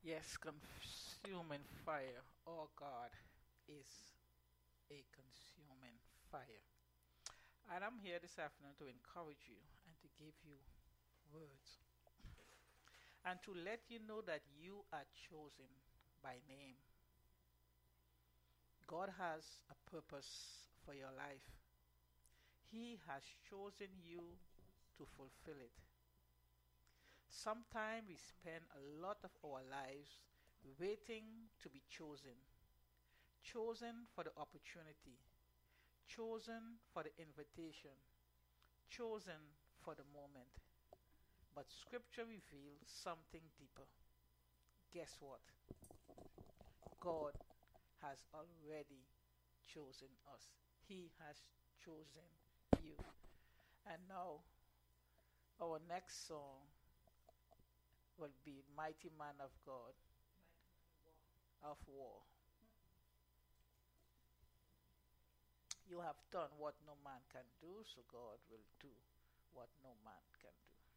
Yes, consuming fire. Our God is a consuming fire. And I'm here this afternoon to encourage you and to give you words and to let you know that you are chosen by name. God has a purpose for your life. He has chosen you to fulfill it. Sometimes we spend a lot of our lives waiting to be chosen, chosen for the opportunity, chosen for the invitation, chosen for the moment. But scripture reveals something deeper. Guess what? God has already chosen us. He has chosen you. And now our next song will be Mighty Man of God of War. You have done what no man can do, so God will do what no man can do.